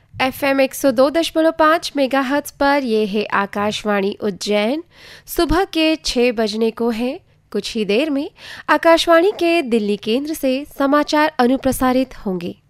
FM 102.5 megahertz पर ये है आकाशवाणी उज्जैन। सुबह के 6 बजने को है। कुछ ही देर में आकाशवाणी के दिल्ली केंद्र से समाचार अनुप्रसारित होंगे।